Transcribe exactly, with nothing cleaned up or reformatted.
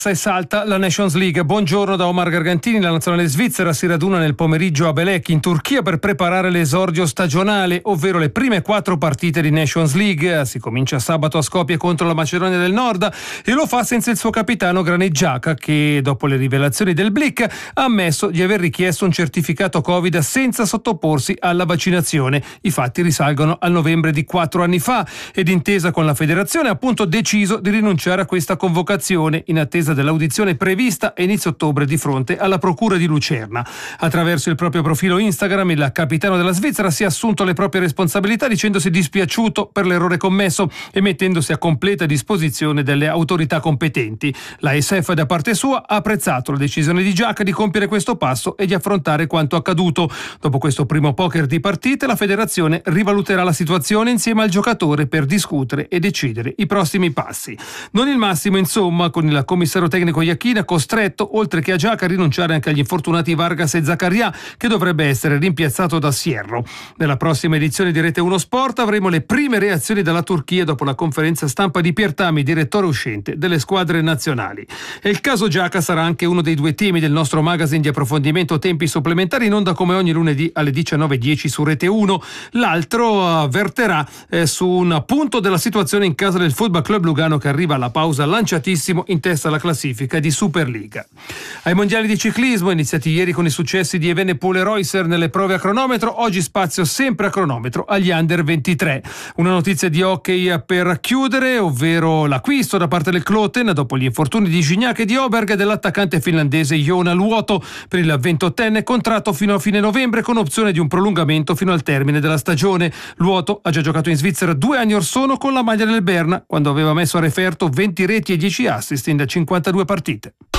E salta la Nations League. Buongiorno da Omar Gargantini. La nazionale svizzera si raduna nel pomeriggio a Belek in Turchia per preparare l'esordio stagionale, ovvero le prime quattro partite di Nations League. Si comincia sabato a Skopje contro la Macedonia del Nord e lo fa senza il suo capitano Granit Xhaka, che dopo le rivelazioni del Blick ha ammesso di aver richiesto un certificato Covid senza sottoporsi alla vaccinazione. I fatti risalgono al novembre di quattro anni fa ed intesa con la federazione ha appunto deciso di rinunciare a questa convocazione in attesa dell'audizione prevista a inizio ottobre di fronte alla procura di Lucerna. Attraverso il proprio profilo Instagram il capitano della Svizzera si è assunto le proprie responsabilità dicendosi dispiaciuto per l'errore commesso e mettendosi a completa disposizione delle autorità competenti. La S F da parte sua ha apprezzato la decisione di Xhaka di compiere questo passo e di affrontare quanto accaduto. Dopo questo primo poker di partite la federazione rivaluterà la situazione insieme al giocatore per discutere e decidere i prossimi passi. Non il massimo insomma, con il commissario tecnico Iachina costretto oltre che a Xhaka a rinunciare anche agli infortunati Vargas e Zaccaria, che dovrebbe essere rimpiazzato da Sierro. Nella prossima edizione di Rete uno Sport avremo le prime reazioni dalla Turchia dopo la conferenza stampa di Piertami, direttore uscente delle squadre nazionali. E il caso Xhaka sarà anche uno dei due temi del nostro magazine di approfondimento Tempi supplementari in onda come ogni lunedì alle diciannove e dieci su Rete uno. L'altro verterà eh, su un punto della situazione in casa del Football Club Lugano, che arriva alla pausa lanciatissimo in testa alla classifica di Superliga. Ai mondiali di ciclismo, iniziati ieri con i successi di Evenepoel e Reusser nelle prove a cronometro, oggi spazio sempre a cronometro agli under ventitré. Una notizia di hockey per chiudere, ovvero l'acquisto da parte del Kloten dopo gli infortuni di Gignac e di Oberg dell'attaccante finlandese Joona Luoto per il ventottenne, contratto fino a fine novembre con opzione di un prolungamento fino al termine della stagione. Luoto ha già giocato in Svizzera due anni or sono con la maglia del Berna, quando aveva messo a referto venti reti e dieci assist in cinquantadue partite.